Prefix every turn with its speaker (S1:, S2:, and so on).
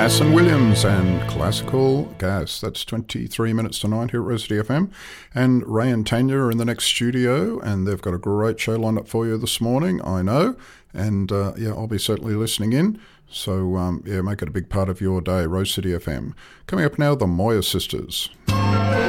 S1: Mason Williams and Classical Gas. That's 23 minutes to 9 here at Rose City FM. And Ray and Tanya are in the next studio, and they've got a great show lined up for you this morning, I know. And I'll be certainly listening in. So, make it a big part of your day, Rose City FM. Coming up now, the Moyer Sisters.